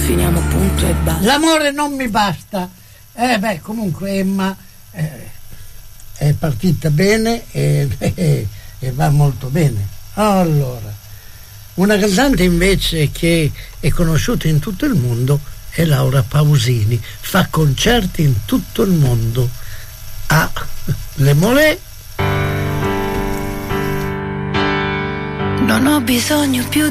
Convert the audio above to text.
finiamo punto e basta. L'amore non mi basta. Comunque Emma è partita bene e va molto bene. Allora, una cantante invece che è conosciuta in tutto il mondo è Laura Pausini, fa concerti in tutto il mondo a Le Molè. Non ho bisogno più